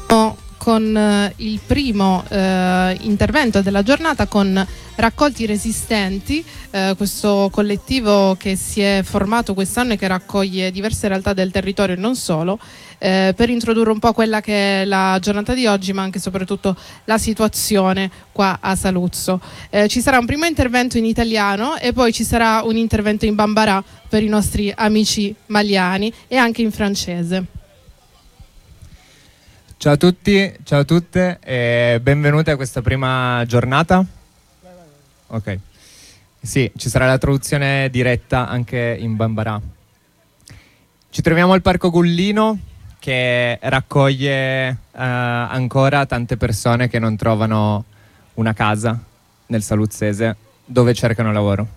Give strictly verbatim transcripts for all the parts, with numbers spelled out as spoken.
Con eh, il primo eh, intervento della giornata con Raccolti Resistenti, eh, questo collettivo che si è formato quest'anno e che raccoglie diverse realtà del territorio e non solo, eh, per introdurre un po' quella che è la giornata di oggi, ma anche e soprattutto la situazione qua a Saluzzo. Eh, ci sarà un primo intervento in italiano e poi ci sarà un intervento in bambara per i nostri amici maliani e anche in francese. Ciao a tutti, ciao a tutte e benvenuti a questa prima giornata. Ok. Sì, ci sarà la traduzione diretta anche in bambara. Ci troviamo al Parco Gullino che raccoglie eh, ancora tante persone che non trovano una casa nel saluzzese dove cercano lavoro.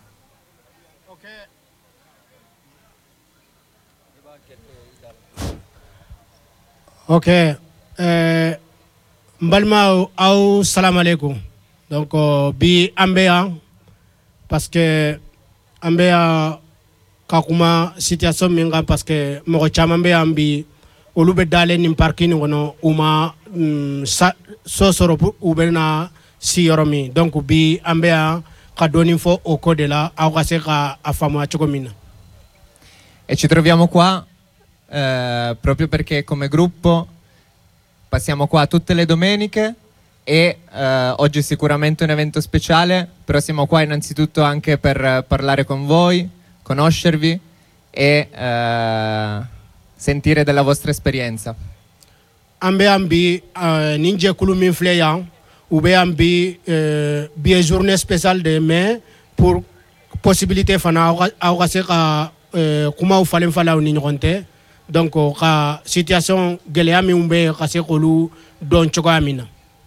Ok. Euh, mbalma aw salam alaikum. Donc uh, bi ambeya parce que ambeya kakuma situation minga parce que mo chama be ambi olube dale nim parking wono uma mm, sa, so soro ubena si yoromi. Donc bi ambeya ka doni fo o kodela aw ka se ka afama chokomina. E ci troviamo qua eh, proprio perché come gruppo passiamo qua tutte le domeniche e eh, oggi è sicuramente un evento speciale, però siamo qua innanzitutto anche per parlare con voi, conoscervi e eh, sentire della vostra esperienza. Ambe ambi uh, ninja kulumi fleya ube ambi uh, bi journée spéciale de mai pour possibilité fana awga se ka uh, kuma ufalen fala ni ngonte. Donc la situation geleya mi umbe ka se kolu don chogo amina.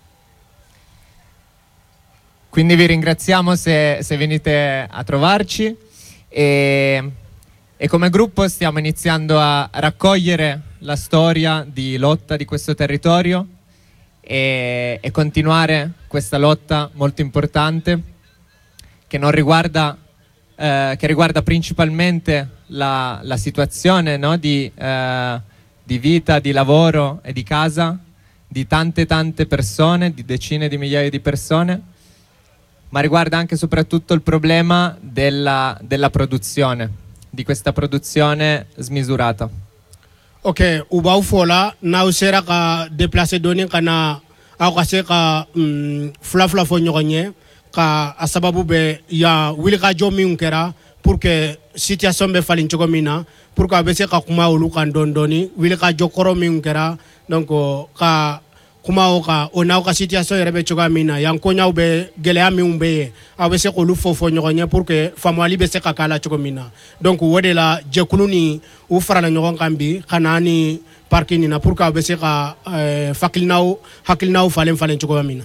Quindi vi ringraziamo se, se venite a trovarci e, e come gruppo stiamo iniziando a raccogliere la storia di lotta di questo territorio e, e continuare questa lotta molto importante che non riguarda eh, che riguarda principalmente La, la situazione, no? di, eh, di vita, di lavoro e di casa di tante tante persone, di decine di migliaia di persone, ma riguarda anche e soprattutto il problema della, della produzione, di questa produzione smisurata. Ok, ubau fola na usera ka déplacer doni kana au ka se ka fla fla fo nyogonye ka asababu be ya wilika jomi unkera pour que situation be falin chogo mina pour que abese ka kuma olu kan don doni wili ka jokoro min kera donc ka kuma o ka ona ka situation rebe chogo mina yan ko nyaw be gele ami umbe abese ko lu fofo nyogonya pour que famali be se ka kala chogo mina donc wode la jekuluni u farana nyogon kambi kanani parking na pour que abese ka fakilnaw hakilnaw falen falen chogo mina.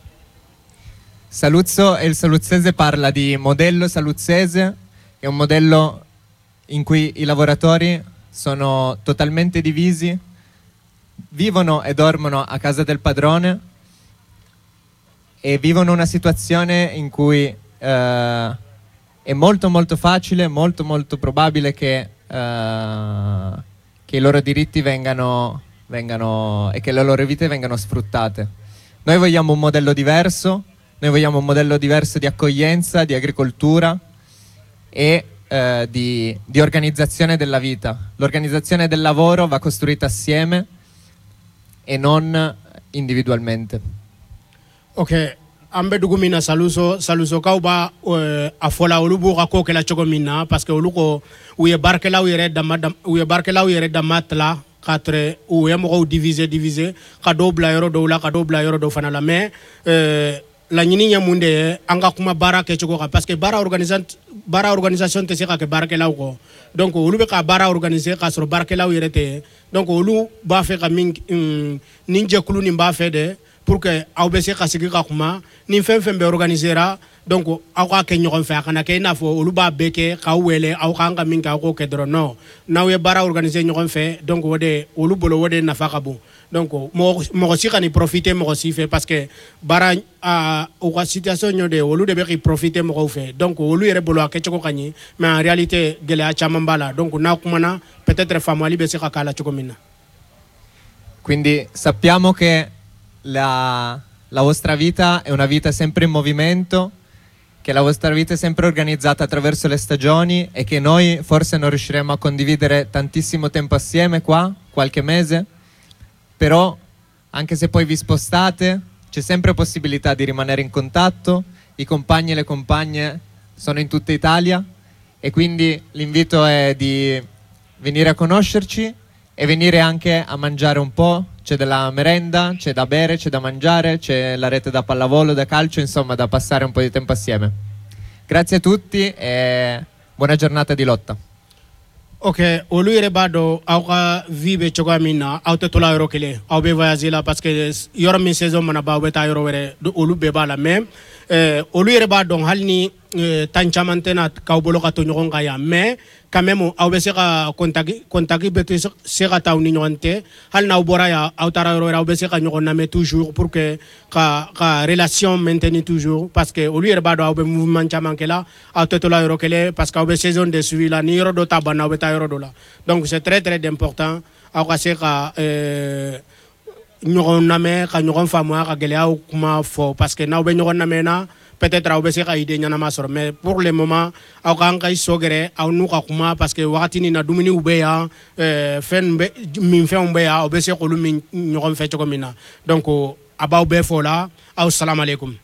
Saluzzo e il saluzzese parla di modello saluzzese. È un modello in cui i lavoratori sono totalmente divisi, vivono e dormono a casa del padrone e vivono una situazione in cui eh, è molto molto facile, molto molto probabile che, eh, che i loro diritti vengano, vengano e che le loro vite vengano sfruttate. Noi vogliamo un modello diverso, noi vogliamo un modello diverso di accoglienza, di agricoltura e eh, di, di organizzazione della vita. L'organizzazione del lavoro va costruita assieme e non individualmente. Ok, ambe dugumina saluso saluso kauba uh, afola olubu ka ko kala chogomina parce que oluko uye barkela uyere dama uye barkela uyere damatla quatre uye mo diviser diviser ka dobla yoro do la ka dobla yoro do fanala mais euh la nyini nya munde anga kuma bara ke chogo parce que bara organisation bara organisation te seka ke barkela ko donc olu be ka bara organiser ka so barkela uyere te donc olu ba fe ka min um, ninje kulu ni ba fe de pour que aw be se ka sigi ka kuma ni fem fem be organisera donc aw ka ke nyogon fa kana ke na fo olu ba beke ka wele aw ka nga min ka ko ke dro no na we bara organiser nyogon fe donc wode olu bolo wode na fa ka bu donc mo mo si kan profiter mo si fait parce que bara a o ka situation nyode olu de be ki profiter mo fait donc olu yere bolo ke choko kanyi mais en réalité gele a chamambala donc na kuma na peut-être famali be se ka kala choko mina. Quindi sappiamo che la, la vostra vita è una vita sempre in movimento, che la vostra vita è sempre organizzata attraverso le stagioni e che noi forse non riusciremo a condividere tantissimo tempo assieme qua, qualche mese, però anche se poi vi spostate c'è sempre possibilità di rimanere in contatto, i compagni e le compagne sono in tutta Italia e quindi l'invito è di venire a conoscerci e venire anche a mangiare un po', c'è della merenda, c'è da bere, c'è da mangiare, c'è la rete da pallavolo, da calcio, insomma da passare un po' di tempo assieme. Grazie a tutti e buona giornata di lotta. Ok, olu yɛrɛ b'a dɔn aw ka vie bɛ cogoya min na aw tɛ tola yɔrɔ kelen aw bɛ voyager la parce que yɔrɔ min saison mana ban aw bɛ taa yɔrɔ wɛrɛ olu bɛɛ b'a la mais euh, olu yɛrɛ b'a dɔn hali ni euh, tan caman tɛna k'aw bolo ka to ɲɔgɔn kan yan mais quand même aw bɛ se ka contact contact bɛ se ka taa aw ni ɲɔgɔn cɛ hali n'aw bɔra yan aw taara yɔrɔ wɛrɛ aw bɛ se ka ɲɔgɔn lamɛn toujours pour que ka ka relation maintenir toujours parce que olu yɛrɛ b'a dɔn aw bɛ mouvement caman kɛ la aw tɛ tola yɔrɔ kelen parce que aw bɛ saison de suivi la ni yɔrɔ dɔ ta banna aw bɛ taa yɔrɔ dɔ la donc c'est très très important aw ka se ka euh, ɲɔgɔn lamɛn ka ɲɔgɔn faamuya ka gɛlɛyaw kuma fɔ parce que n'aw bɛ ɲɔgɔn lamɛn na peut-être aw bɛ se ka idée ɲɛnama sɔrɔ mais pour le moment aw k'an ka so gɛrɛ aw n'u ka kuma parce que wagati nin na dumuniw bɛ yan fɛn bɛ minfɛnw bɛ yan aw bɛ se k'olu min ɲɔgɔn fɛ cogo min na donc a b'aw bɛɛ fɔ o la aw salam aleikum.